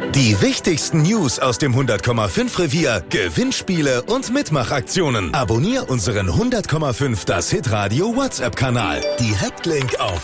Die wichtigsten News aus dem 100,5 Revier, Gewinnspiele und Mitmachaktionen. Abonnier unseren 100,5 Das Hitradio WhatsApp-Kanal. Direktlink auf